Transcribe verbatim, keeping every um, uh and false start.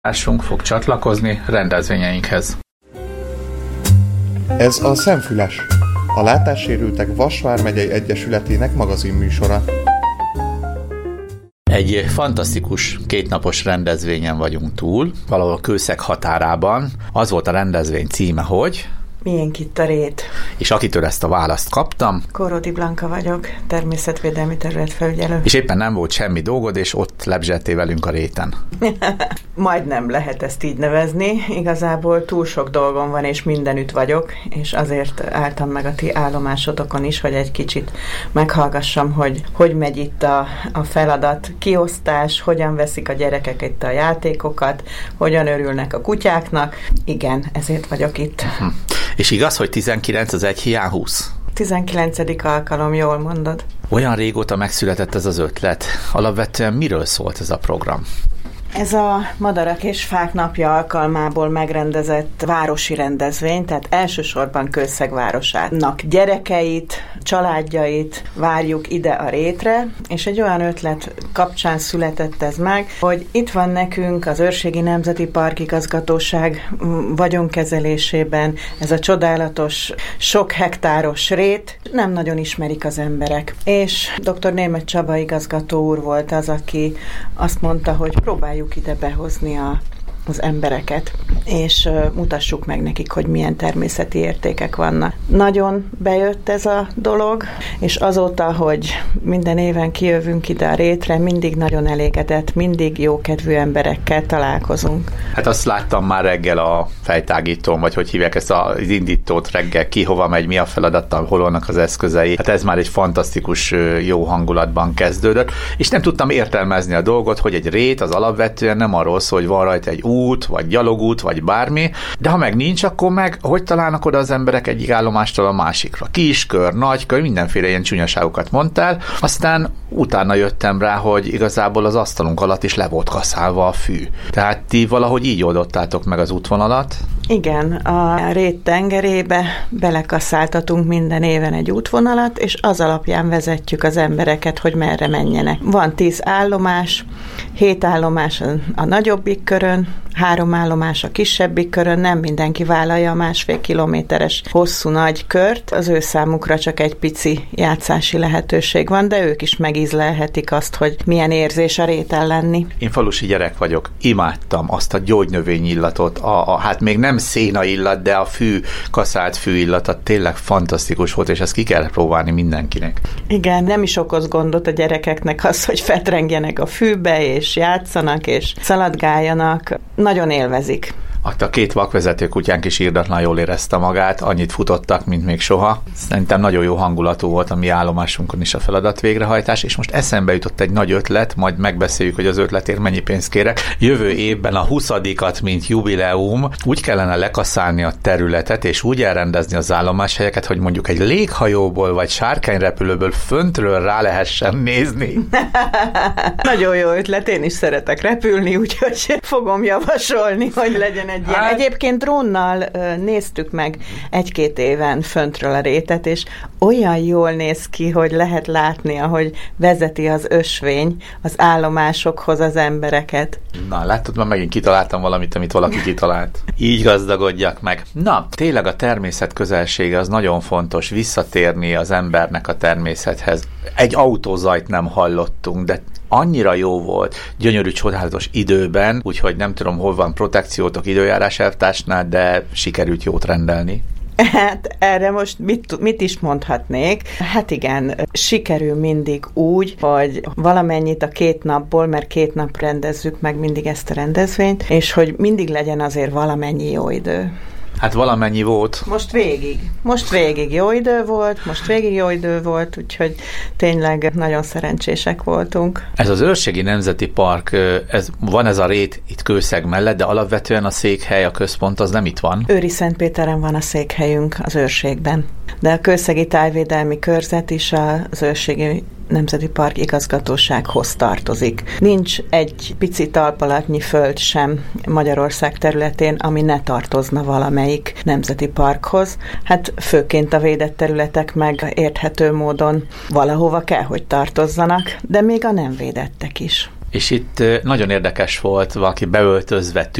Társunk fog csatlakozni rendezvényeinkhez. Ez a Szemfüles, a Látássérültek Vas vármegyei Egyesületének magazinműsora. Egy fantasztikus kétnapos rendezvényen vagyunk túl, valahol Kőszeg határában. Az volt a rendezvény címe, hogy... Miénk itt a rét? És akitől ezt a választ kaptam... Kóródi Blanka vagyok, természetvédelmi területfelügyelő. És éppen nem volt semmi dolgod, és ott lebzseltél velünk a réten. Majdnem lehet ezt így nevezni. Igazából túl sok dolgom van, és mindenütt vagyok, és azért álltam meg a ti állomásotokon is, hogy egy kicsit meghallgassam, hogy hogy megy itt a, a feladat kiosztás, hogyan veszik a gyerekek itt a játékokat, hogyan örülnek a kutyáknak. Igen, ezért vagyok itt. Hm. És igaz, hogy tizenkilenc az egy hiány húsz? tizenkilencedik alkalom, jól mondod. Olyan régóta megszületett ez az ötlet. Alapvetően miről szólt ez a program? Ez a Madarak és Fák napja alkalmából megrendezett városi rendezvény, tehát elsősorban Kőszeg városának gyerekeit, családjait várjuk ide a rétre, és egy olyan ötlet kapcsán született ez meg, hogy itt van nekünk az Őrségi Nemzeti Park Igazgatóság vagyonkezelésében ez a csodálatos, sok hektáros rét, nem nagyon ismerik az emberek. És dr. Németh Csaba igazgató úr volt az, aki azt mondta, hogy próbáljuk ide behozni a, az embereket, és uh, mutassuk meg nekik, hogy milyen természeti értékek vannak. Nagyon bejött ez a dolog, és azóta, hogy minden éven kijövünk ide a rétre, mindig nagyon elégedett, mindig jókedvű emberekkel találkozunk. Hát azt láttam már reggel a fejtágítón, vagy hogy hívják ezt az indítót reggel, ki hova megy, mi a feladattal, hol vannak az eszközei. Hát ez már egy fantasztikus jó hangulatban kezdődött, és nem tudtam értelmezni a dolgot, hogy egy rét az alapvetően nem arról szól, hogy van rajta egy út, vagy gyalogút, vagy bármi, de ha meg nincs, akkor meg hogy találnak oda az emberek egyik állomástól a másikra? Kiskör, nagykör, mindenféle ilyen csúnyaságokat mondtál, aztán utána jöttem rá, hogy igazából az asztalunk alatt is le volt kaszálva a fű. Tehát ti valahogy így oldottátok meg az útvonalat? Igen, a rét tengerébe belekaszáltatunk minden éven egy útvonalat, és az alapján vezetjük az embereket, hogy merre menjenek. Van tíz állomás, hét állomás a nagyobbik körön, három állomás a kisebbik körön, nem mindenki vállalja a másfél kilométeres hosszú nagy kört, az ő számukra csak egy pici játszási lehetőség van, de ők is megízlelhetik azt, hogy milyen érzés a réten lenni. Én falusi gyerek vagyok, imádtam azt a gyógynövény illatot, a, a, hát még nem széna illat, de a fű, kaszált fű illata tényleg fantasztikus volt, és ezt ki kell próbálni mindenkinek. Igen, nem is okoz gondot a gyerekeknek az, hogy fetrengjenek a fűbe, és játszanak, és szaladgáljanak. Nagyon élvezik. A két vakvezető kutyánk is irdatlan jól érezte magát, annyit futottak, mint még soha. Szerintem nagyon jó hangulatú volt a mi állomásunkon is a feladat végrehajtás, és most eszembe jutott egy nagy ötlet, majd megbeszéljük, hogy az ötletért mennyi pénzt kérek. Jövő évben a huszadikat, mint jubileum, úgy kellene lekaszálni a területet, és úgy elrendezni az állomáshelyeket, hogy mondjuk egy léghajóból vagy sárkányrepülőből föntről rá lehessen nézni. Nagyon jó ötlet, én is szeretek repülni, úgyhogy fogom javasolni, hogy legyen egy ilyen. Hát... Egyébként drónnal uh, néztük meg egy-két éven föntről a rétet, és olyan jól néz ki, hogy lehet látni, ahogy vezeti az ösvény az állomásokhoz az embereket. Na, látod, már megint kitaláltam valamit, amit valaki kitalált. Így gazdagodjak meg. Na, tényleg a természet közelsége az nagyon fontos, visszatérni az embernek a természethez. Egy autózajt nem hallottunk, de annyira jó volt, gyönyörű, csodálatos időben, úgyhogy nem tudom, hol van protekciótok időjárás elvtársnál, de sikerült jót rendelni. Hát erre most mit, mit is mondhatnék? Hát igen, sikerül mindig úgy, hogy valamennyit a két napból, mert két nap rendezzük meg mindig ezt a rendezvényt, és hogy mindig legyen azért valamennyi jó idő. Hát valamennyi volt. Most végig. Most végig jó idő volt, most végig jó idő volt, úgyhogy tényleg nagyon szerencsések voltunk. Ez az Őrségi Nemzeti Park, ez, van ez a rét itt Kőszeg mellett, de alapvetően a székhely, a központ az nem itt van. Őriszentpéteren van a székhelyünk az őrségben, de a Kőszegi Tájvédelmi Körzet is az Őrségi Nemzeti Park igazgatósághoz tartozik. Nincs egy pici talpalatnyi föld sem Magyarország területén, ami ne tartozna valamelyik nemzeti parkhoz. Hát főként a védett területek meg érthető módon valahova kell, hogy tartozzanak, de még a nem védettek is. És itt nagyon érdekes volt, valaki beöltözve